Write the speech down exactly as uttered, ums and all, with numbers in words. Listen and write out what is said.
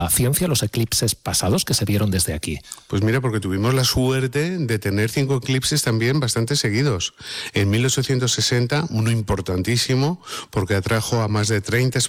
ciencia los eclipses pasados que se vieron desde aquí? Pues mira, porque tuvimos la suerte de tener cinco eclipses también bastante seguidos. En mil ochocientos sesenta, uno importantísimo, porque atrajo a más de treinta